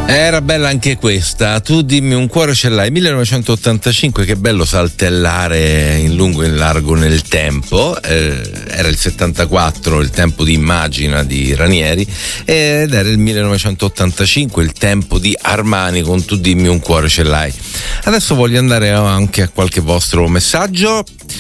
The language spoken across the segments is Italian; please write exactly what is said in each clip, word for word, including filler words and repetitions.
Era bella anche questa, Tu dimmi un cuore ce l'hai, millenovecentottantacinque, che bello saltellare in lungo e in largo nel tempo. Eh, era il settantaquattro, il tempo di Immagina di Ranieri, ed era il millenovecentottantacinque, il tempo di Armani con Tu dimmi un cuore ce l'hai. Adesso voglio andare anche a qualche vostro messaggio.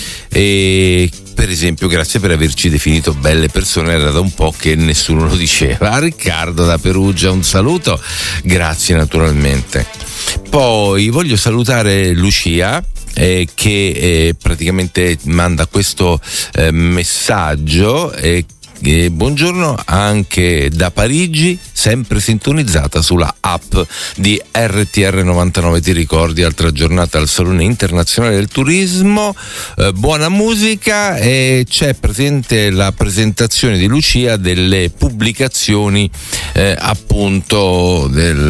E per esempio, grazie per averci definito belle persone, era da un po' che nessuno lo diceva. A Riccardo da Perugia un saluto, grazie naturalmente. Poi voglio salutare Lucia eh, che eh, praticamente manda questo eh, messaggio eh, Eh, buongiorno anche da Parigi, sempre sintonizzata sulla app di R T R novantanove. Ti ricordi, altra giornata al Salone Internazionale del Turismo, eh, buona musica, e c'è presente la presentazione di Lucia delle pubblicazioni eh, appunto del,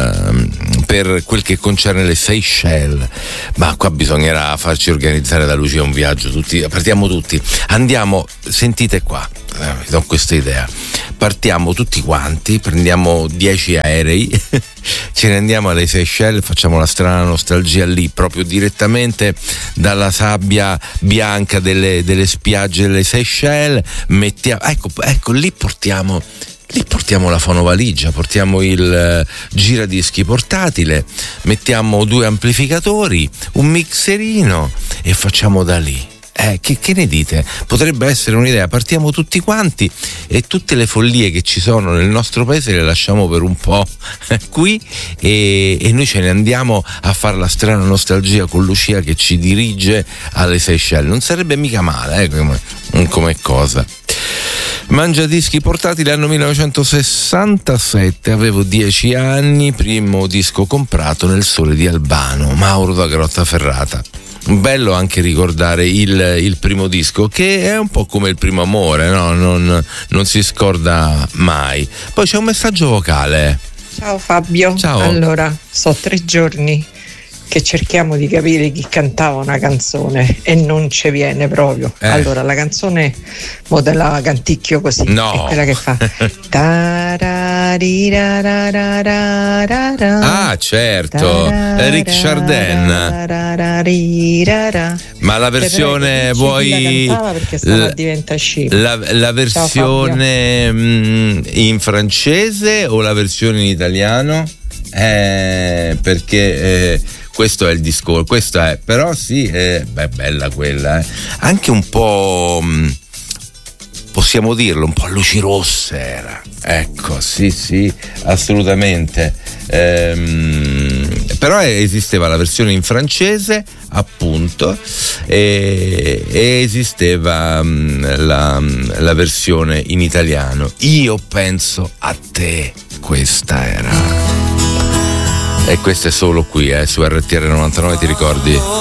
eh, per quel che concerne le Seychelles. Ma qua bisognerà farci organizzare da Lucia un viaggio, tutti, partiamo tutti, andiamo, sentite qua. Vi do questa idea: partiamo tutti quanti, prendiamo dieci aerei, ce ne andiamo alle Seychelles, facciamo la strana nostalgia lì, proprio direttamente dalla sabbia bianca delle, delle spiagge delle Seychelles. Mettiamo, ecco, ecco lì portiamo Lì portiamo la fonovaligia, portiamo il uh, giradischi portatile, mettiamo due amplificatori, un mixerino e facciamo da lì. Eh, che, che ne dite? Potrebbe essere un'idea. Partiamo tutti quanti e tutte le follie che ci sono nel nostro paese le lasciamo per un po' qui e, e noi ce ne andiamo a fare la strana nostalgia con Lucia che ci dirige alle Seychelles. Non sarebbe mica male eh, come, come cosa. Mangiadischi portatili, anno millenovecentosessantasette, avevo dieci anni, primo disco comprato Nel sole di Albano, Mauro da Grottaferrata. Bello anche ricordare il, il primo disco, che è un po' come il primo amore, no? Non, non si scorda mai. Poi c'è un messaggio vocale. Ciao Fabio. Ciao. Allora, so tre giorni che cerchiamo di capire chi cantava una canzone e non ci viene proprio. Eh. Allora, la canzone mo te la canticchio così. No. È quella che fa Ah, certo, Eric Chardin. Ma la versione vuoi perché stava a diventare scemo. la, la versione mh, in francese o la versione in italiano? Eh, perché eh, questo è il discorso, questo è, però sì, eh, beh, bella quella, eh. Anche un po', mh, possiamo dirlo, un po' a luci rosse era, ecco, sì sì, assolutamente. Ehm, però esisteva la versione in francese, appunto, e, e esisteva mh, la, la versione in italiano. Io penso a te, questa era. E questo è solo qui, eh, su R T R novantanove, ti ricordi?